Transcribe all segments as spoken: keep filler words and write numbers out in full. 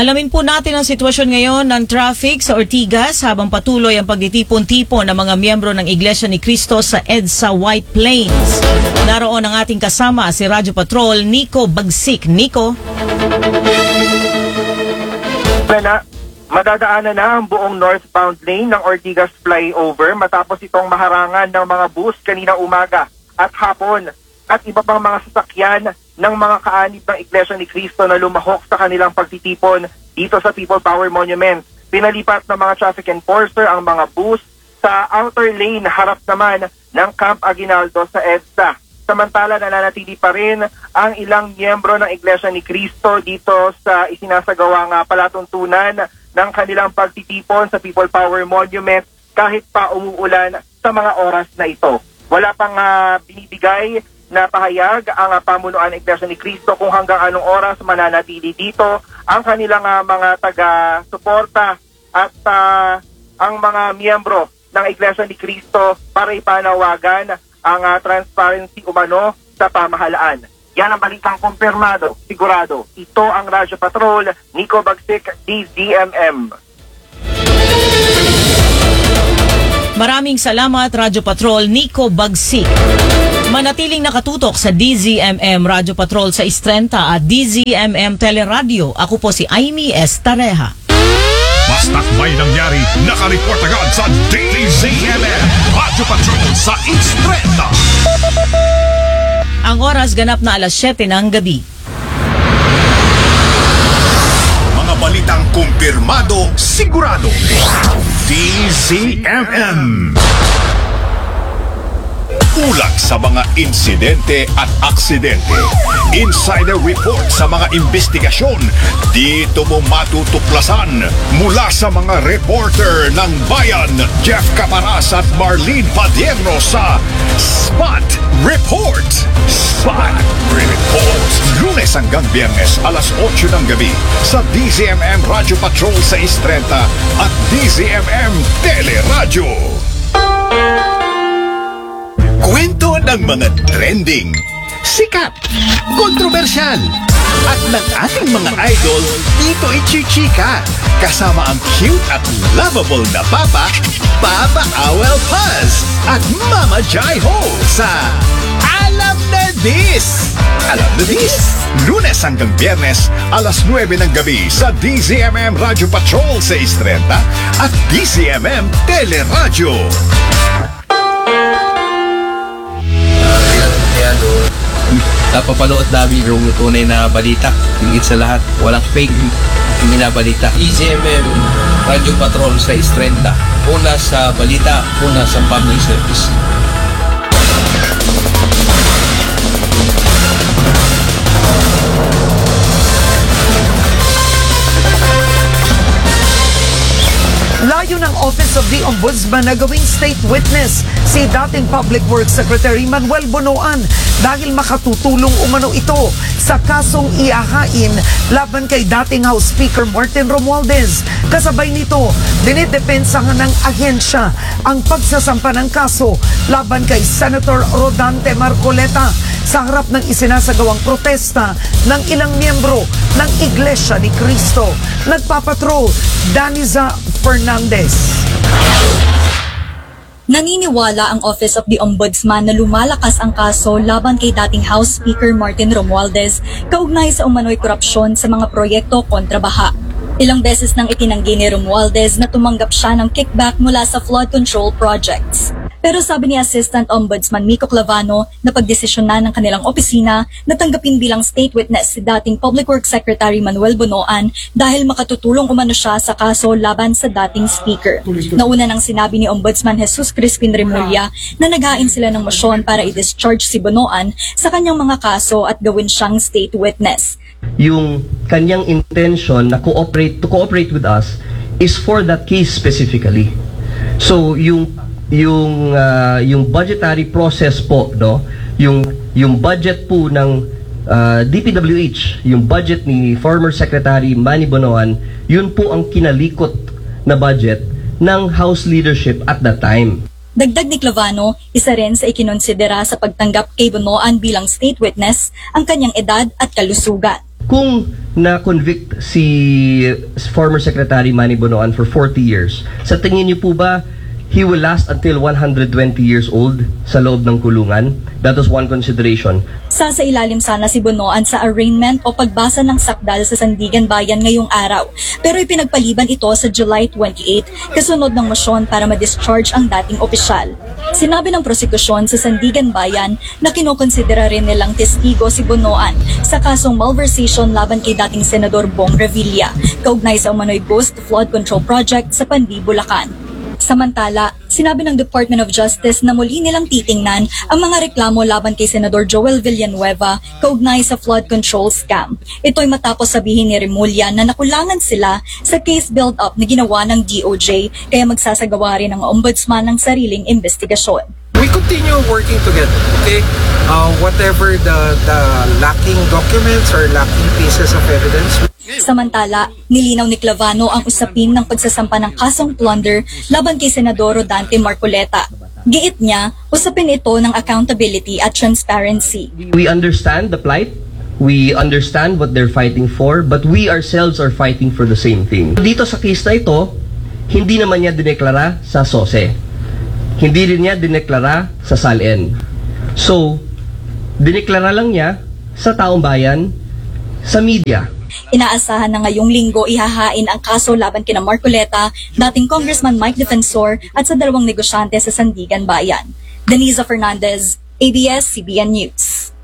Alamin po natin ang sitwasyon ngayon ng traffic sa Ortigas habang patuloy ang pagtitipon-tipon ng mga miyembro ng Iglesia ni Cristo sa EDSA White Plains. Naroon ang ating kasama si Radyo Patrol Nico Bagsik. Nico? Na, madadaanan na ang buong northbound lane ng Ortigas flyover matapos itong maharangan ng mga bus kanina umaga at hapon at iba pang mga sasakyan ng mga kaanib ng Iglesia ni Cristo na lumahok sa kanilang pagtitipon dito sa People Power Monument. Pinalipat ng mga traffic enforcer ang mga bus sa outer lane harap naman ng Camp Aguinaldo sa EDSA. Samantala, nananatili pa rin ang ilang miyembro ng Iglesia ni Cristo dito sa isinasagawang palatuntunan ng kanilang pagtitipon sa People Power Monument kahit pa umuulan sa mga oras na ito. Wala pang uh, binibigay na pahayag ang uh, pamunuan ng Iglesia ni Cristo kung hanggang anong oras mananatili dito ang kanilang uh, mga taga-suporta at uh, ang mga miyembro ng Iglesia ni Cristo para ipanawagan ang uh, transparency umano sa pamahalaan. Yan ang balitang kumpirmado, sigurado. Ito ang Radyo Patrol, Nico Bagsik, D Z M M. Maraming salamat, Radyo Patrol Nico Bagsik. Manatiling nakatutok sa D Z M M Radyo Patrol sa Istrenta at D Z M M Teleradio. Ako po si Amy Estareja. Basta't may nangyari, nakareport agad sa D Z M M Radyo Patrol sa Istrenta. Ang oras ganap na alas siyete ng gabi. Mga balitang kumpirmado, sigurado. D Z M M. Ulat sa mga insidente at aksidente. Insider report sa mga investigasyon. Dito mo matutuklasan mula sa mga reporter ng Bayan, Jeff Caparas at Marlene Padierno sa Spot Report. Spot Report. Lunes hanggang Biyernes, alas otso ng gabi sa D Z M M Radyo Patrol sa Istrenta at D Z M M Teleradyo. Kwento ng mga trending, sikat, kontrobersyal, at ng ating mga idol, dito i-chichika. Kasama ang cute at lovable na Papa, Papa Awel Paz, at Mama Jai Ho sa Alam na Dis! Alam na Dis! Lunes hanggang Biyernes, alas nuwebe ng gabi sa D Z M M Radyo Patrol sa Istrenta at D Z M M Teleradyo. Napapanood namin yung tunay na balita. Hingit sa lahat, walang fake minabalita. D Z M M Radyo Patrol sa Istrenta. Una sa balita, una sa public service. Layo ng Office of the Ombudsman na gawing state witness si dating Public Works Secretary Manuel Bonoan dahil makatutulong umano ito sa kasong iahain laban kay dating House Speaker Martin Romualdez. Kasabay nito, dinidepensahan ng ahensya ang pagsasampa ng kaso laban kay Senator Rodante Marcoleta sa harap ng isinasagawang protesta ng ilang miyembro ng Iglesia ni Cristo. Nagpapatrol, Daniza Fernandez. Naniniwala ang Office of the Ombudsman na lumalakas ang kaso laban kay dating House Speaker Martin Romualdez kaugnay sa umano'y korupsyon sa mga proyekto kontra baha. Ilang beses nang itinanggi ni Romualdez na tumanggap siya ng kickback mula sa flood control projects. Pero sabi ni Assistant Ombudsman Miko Clavano na pagdesisyon na ng kanilang opisina na tanggapin bilang state witness si dating Public Works Secretary Manuel Bonoan dahil makatutulong umano siya sa kaso laban sa dating speaker. Nauna nang sinabi ni Ombudsman Jesus Crispin Remulla na naghain sila ng motion para i-discharge si Bonoan sa kanyang mga kaso at gawin siyang state witness. Yung kanyang intention na cooperate to cooperate with us is for that case specifically. So yung yung uh, yung budgetary process po, no, yung yung budget po ng uh, D P W H, yung budget ni former Secretary Manny Bonoan, yun po ang kinalikot na budget ng House leadership at that time. Dagdag ni Clavano, isa rin sa ikinonsidera sa pagtanggap kay Bonoan bilang state witness ang kanyang edad at kalusugan. kung na-convict si former Secretary Manny Bonoan for forty years, sa tingin niyo po ba he will last until one hundred twenty years old sa loob ng kulungan? That was one consideration. Sasa ilalim sana si Bonoan sa arraignment o pagbasa ng sakdal sa Sandigan Bayan ngayong araw. Pero ipinagpaliban ito sa July twenty-eighth kasunod ng motion para ma-discharge ang dating opisyal. Sinabi ng prosekusyon sa Sandigan Bayan na kinokonsidera rin nilang testigo si Bonoan sa kasong malversation laban kay dating Senador Bong Revilla, kaugnay sa umano'y Ghost Flood Control Project sa Pandi, Bulacan. Samantala, sinabi ng Department of Justice na muli nilang titingnan ang mga reklamo laban kay Senador Joel Villanueva kaugnay sa flood control scam. Ito'y matapos sabihin ni Remulla na nakulangan sila sa case build-up na ginawa ng D O J, kaya magsasagawa rin ang ombudsman ng sariling investigasyon. We continue working together, okay? Uh, whatever the, the lacking documents or lacking pieces of evidence. Samantala, nilinaw ni Clavano ang usapin ng pagsasampa ng kasong plunder laban kay Senador Rodante Marcoleta. Giit niya, usapin ito ng accountability at transparency. We understand the plight. We understand what they're fighting for, but we ourselves are fighting for the same thing. Dito sa case na ito, hindi naman niya dineklara sa S O S E. Hindi rin niya dineklara sa S A L N. So, dineklara lang niya sa taong bayan, sa media. Inaasahan na ngayong linggo ihahain ang kaso laban kina Marcoleta, dating Congressman Mike Defensor at sa dalawang negosyante sa Sandigan Bayan. Denisa Fernandez, A B S C B N News.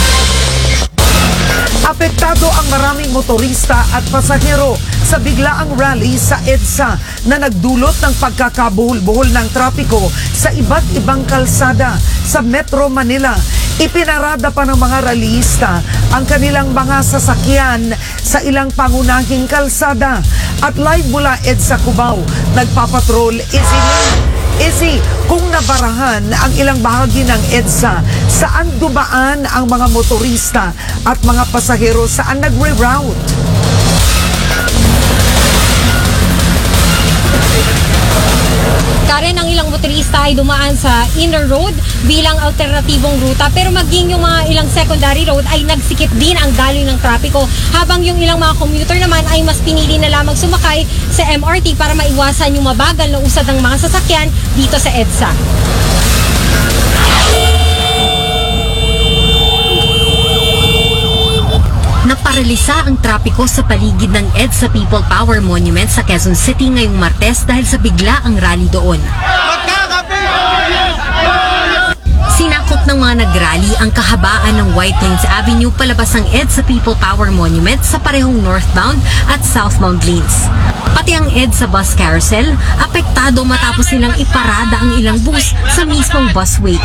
Apektado ang maraming motorista at pasahero sa biglaang rally sa EDSA na nagdulot ng pagkakabuhol-buhol ng trapiko sa iba't ibang kalsada sa Metro Manila. Ipinarada pa ng mga rallyista ang kanilang mga sasakyan sa ilang pangunahing kalsada. At live mula EDSA Cubao, nagpapatrol Izzy Lim. Izzy, kung nabarahan ang ilang bahagi ng EDSA, saan dumaan ang mga motorista at mga pasahero, saan nagre-route? Karen, ang ilang motorista ay dumaan sa inner road bilang alternatibong ruta, pero maging yung mga ilang secondary road ay nagsikip din ang daloy ng trapiko, habang yung ilang mga commuter naman ay mas pinili na lamang sumakay sa M R T para maiwasan yung mabagal na usad ng mga sasakyan dito sa EDSA. Naparalisa ang trapiko sa paligid ng EDSA People Power Monument sa Quezon City ngayong Martes dahil sa bigla ang rally doon. Sinakop ng mga nagrally ang kahabaan ng White Plains Avenue palabas ng EDSA People Power Monument sa parehong northbound at southbound lanes. Pati ang EDSA Bus Carousel, apektado matapos nilang iparada ang ilang bus sa mismong busway.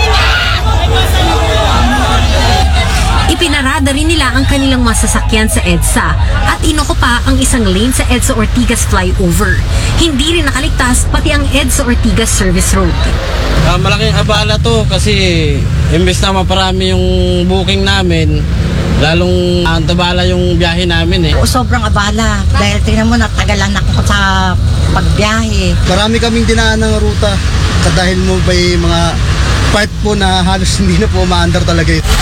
Ipinarada rin nila ang kanilang masasakyan sa EDSA at inoko pa ang isang lane sa EDSA Ortigas flyover. Hindi rin nakaligtas pati ang EDSA Ortigas Service Road. Uh, malaking abala to kasi imbes na maparami yung booking namin, lalong antabala yung biyahe namin eh. Sobrang abala dahil tingnan mo natagalan ako sa pagbiyahe. Marami kaming dinaan ng ruta dahil mo ba mga part po na halos hindi na po ma-under talaga ito.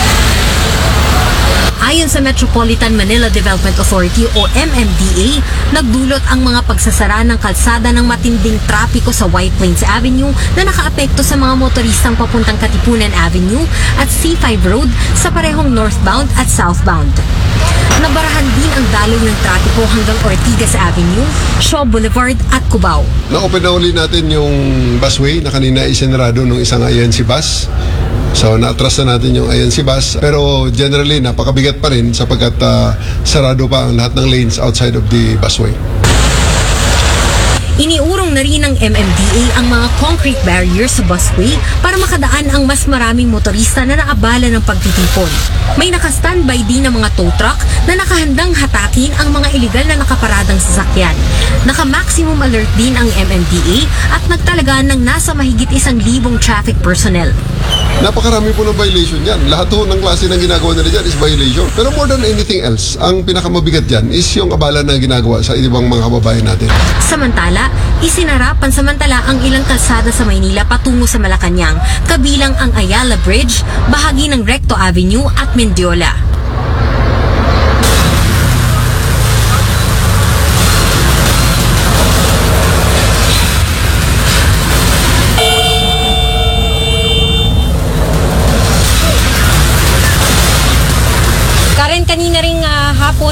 Ayon sa Metropolitan Manila Development Authority o M M D A, nagdulot ang mga pagsasara ng kalsada ng matinding trapiko sa White Plains Avenue na nakaapekto sa mga motoristang papuntang Katipunan Avenue at C five Road sa parehong northbound at southbound. Nabarahan din ang daloy ng trapiko hanggang Ortigas Avenue, Shaw Boulevard at Cubao. Na-open na uli natin yung busway na kanina isinarado ng isang I N C bus. So na-atras na natin yung I N C bus, pero generally napakabigat pa rin sapagkat uh, sarado pa ang lahat ng lanes outside of the busway. Iniurong na rin ng M M D A ang mga concrete barriers sa busway para makadaan ang mas maraming motorista na naabala ng pagtitipon. May naka-standby din ng mga tow truck na nakahandang hatakin ang mga iligal na nakaparadang sasakyan. Naka-maximum alert din ang M M D A at nagtalaga ng nasa mahigit isang libong traffic personnel. Napakarami po ng violation yan. Lahat po ng klase ng ginagawa nila dyan is violation. Pero more than anything else, ang pinakamabigat dyan is yung abala na ginagawa sa ibang mga kababayan natin. Samantala, isinara pansamantala ang ilang kalsada sa Maynila patungo sa Malacanang, kabilang ang Ayala Bridge, bahagi ng Recto Avenue at Mendiola.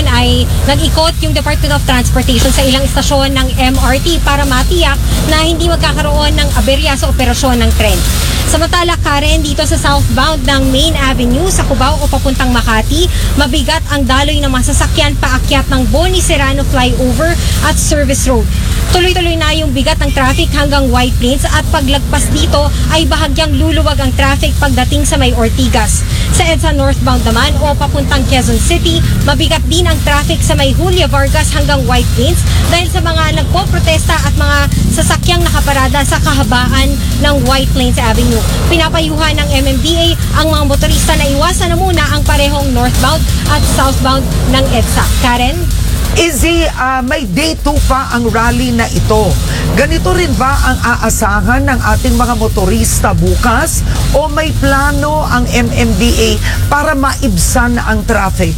ay nag-ikot yung Department of Transportation sa ilang istasyon ng M R T para matiyak na hindi magkakaroon ng aberya sa operasyon ng tren. Samantala, Karen, dito sa southbound ng Main Avenue sa Cubao o papuntang Makati, mabigat ang daloy ng mga sasakyan paakyat ng Boni Serrano Flyover at Service Road. Tuloy-tuloy na yung bigat ng traffic hanggang White Plains at paglagpas dito ay bahagyang luluwag ang traffic pagdating sa may Ortigas. Sa EDSA northbound naman o papuntang Quezon City, mabigat din ang traffic sa may Julia Vargas hanggang White Plains dahil sa mga nagpoprotesta at mga sasakyang nakaparada sa kahabaan ng White Plains Avenue. Pinapayuhan ng M M D A ang mga motorista na iwasan na muna ang parehong northbound at southbound ng EDSA. Karen? Izzy, uh, may day two pa ang rally na ito. Ganito rin ba ang aasahan ng ating mga motorista bukas o may plano ang M M D A para maibsan ang traffic?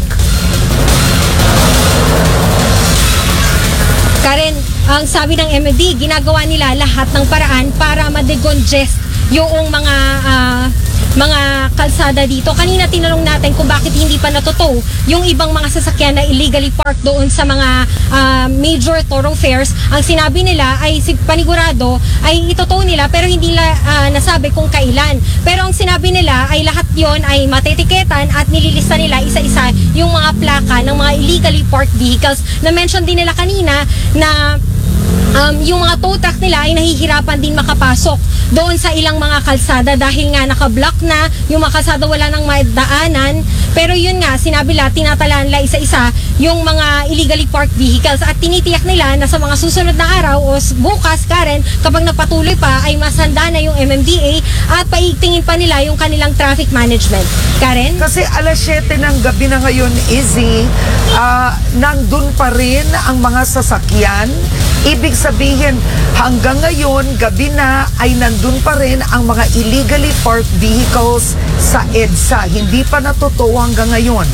Karen, ang sabi ng M M D, ginagawa nila lahat ng paraan para ma-decongest yung mga uh, mga kalsada dito. Kanina tinanong natin kung bakit hindi pa natutow yung ibang mga sasakyan na illegally parked doon sa mga uh, major thoroughfares. Ang sinabi nila ay si panigurado ay itutow nila pero hindi nila uh, nasabi kung kailan. Pero ang sinabi nila ay lahat yon ay matetiketan at nililista nila isa-isa yung mga plaka ng mga illegally parked vehicles. Na-mention din nila kanina na Um, yung mga tow truck nila ay nahihirapan din makapasok doon sa ilang mga kalsada dahil nga nakablock na yung mga kalsada, wala nang madaanan. Pero yun nga, sinabi nila, tinatalaan nila isa-isa yung mga illegally parked vehicles at tinitiyak nila na sa mga susunod na araw o bukas, Karen, kapag nagpatuloy pa ay masanda na yung M M D A at paigtingin pa nila yung kanilang traffic management. Karen? Kasi alas siyete ng gabi na ngayon, Izzy, uh, nandun pa rin ang mga sasakyan. Ibig sabihin, hanggang ngayon, gabi na, ay nandun pa rin ang mga illegally parked vehicles sa EDSA. Hindi pa natutuwa hanggang ngayon.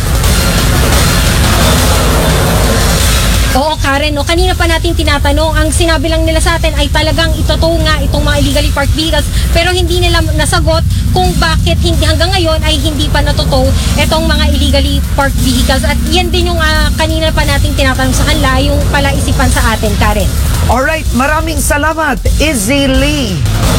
Oo, Karen, no, kanina pa natin tinatanong, ang sinabi lang nila sa atin ay talagang itutow nga itong mga illegally parked vehicles, pero hindi nila nasagot kung bakit hindi hanggang ngayon ay hindi pa natutow itong mga illegally parked vehicles. At yan din yung uh, kanina pa natin tinatanong sa kanila, yung palaisipan sa atin, Karen. Alright, maraming salamat, Izzy Lee.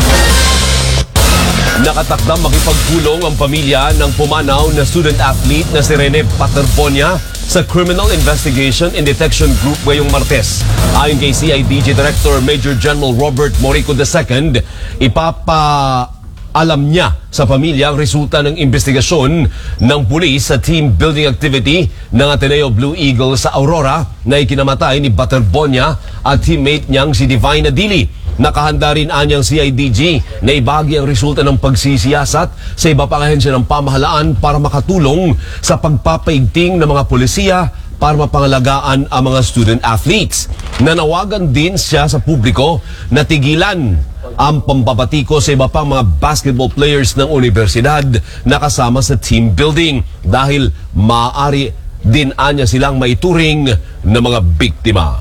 Nakatakdang makipagpulong ang pamilya ng pumanaw na student athlete na si Rene Paterbonia sa Criminal Investigation and Detection Group ngayong Martes. Ayon kay C I D G Director Major General Robert Morico the Second, ipapaalam niya sa pamilya ang resulta ng investigasyon ng pulis sa team building activity ng Ateneo Blue Eagle sa Aurora na ikinamatay ni Paterbonia at teammate niyang si Divine Adili. Nakahanda rin anyang C I D G na ibahagi ang resulta ng pagsisiyasat sa iba pang ahensya ng pamahalaan para makatulong sa pagpapaigting ng mga polisiya para mapangalagaan ang mga student athletes. Nanawagan din siya sa publiko na tigilan ang pambabatiko sa iba pang mga basketball players ng universidad na kasama sa team building dahil maaari din anya silang maituring na mga biktima.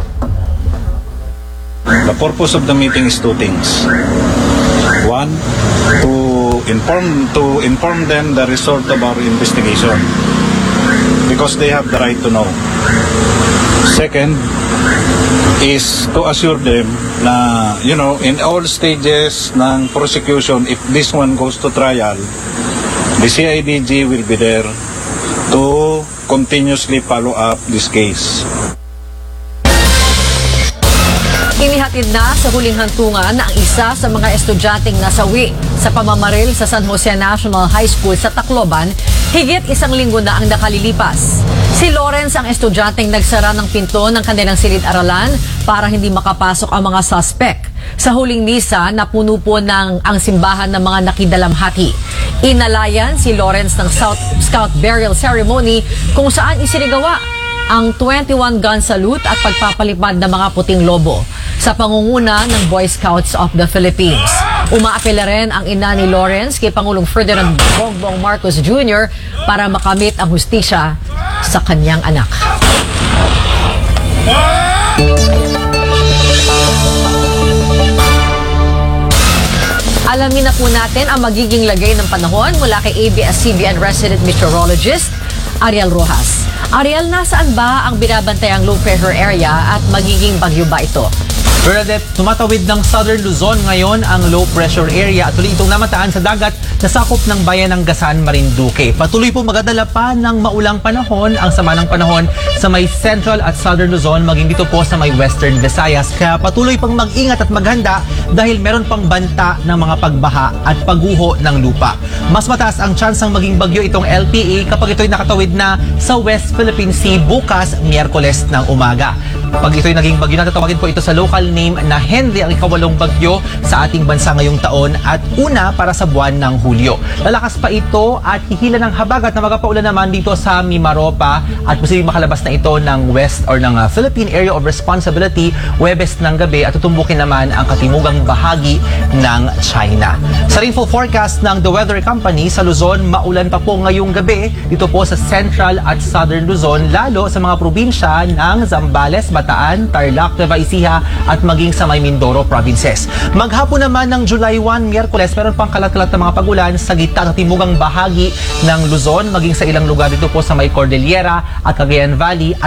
The purpose of the meeting is two things. One, to inform to inform them the result of our investigation because they have the right to know. Second is to assure them na, you know, in all stages ng prosecution, if this one goes to trial, the C I D G will be there to continuously follow up this case. Inihatid na sa huling hantungan ang isa sa mga estudyanteng nasawi sa pamamaril sa San Jose National High School sa Tacloban, higit isang linggo na ang nakalilipas. Si Lawrence ang estudyanteng nagsara ng pinto ng kanilang silid-aralan para hindi makapasok ang mga suspect. Sa huling misa, napuno po ng ang simbahan ng mga nakidalamhati. Inalayan si Lawrence ng South Scout Burial Ceremony kung saan isinigawa ang twenty-one gun salute at pagpapalipad ng mga puting lobo sa pangunguna ng Boy Scouts of the Philippines. Umaapela rin ang ina ni Lawrence kay Pangulong Ferdinand Bongbong Marcos Junior para makamit ang hustisya sa kanyang anak. Alamin na po natin ang magiging lagay ng panahon mula kay A B S C B N resident meteorologist Ariel Rojas. Ariel, nasaan ba ang binabantayang low pressure area at magiging bagyo ba ito? Bernadette, tumatawid ng Southern Luzon ngayon ang low pressure area at tuloy itong namataan sa dagat na sakop ng bayan ng Gasan, Marinduque. Patuloy po magadala pa ng maulang panahon ang sama ng panahon sa may Central at Southern Luzon, maging dito po sa may Western Visayas. Kaya patuloy pang mag-ingat at maghanda dahil meron pang banta ng mga pagbaha at pagguho ng lupa. Mas mataas ang tsansang maging bagyo itong L P A kapag ito'y nakatawid na sa West Philippine Sea bukas, Miyerkules ng umaga. Pag ito'y naging bagyo, natatawagin po ito sa local name na Henry, ang ikawalong bagyo sa ating bansa ngayong taon at una para sa buwan ng Hulyo. Lalakas pa ito at hihila ng habagat na magpaulan naman dito sa Mimaropa at posibleng makalabas na ito ng West or ng uh, Philippine Area of Responsibility Huwebes ng gabi at tutumbukin naman ang katimugang bahagi ng China. Sa rainfall forecast ng The Weather Company sa Luzon, maulan pa po ngayong gabi dito po sa Central at Southern Luzon, lalo sa mga probinsya ng Zambales, Bataan, Tarlac, Nueva Ecija at maging sa may Mindoro provinces. Maghapon naman ng July first, Miyerkules, meron pang kalat-kalat na mga pagulan sa gitna at timugang bahagi ng Luzon, maging sa ilang lugar dito po sa may Cordillera at Cagayan Valley.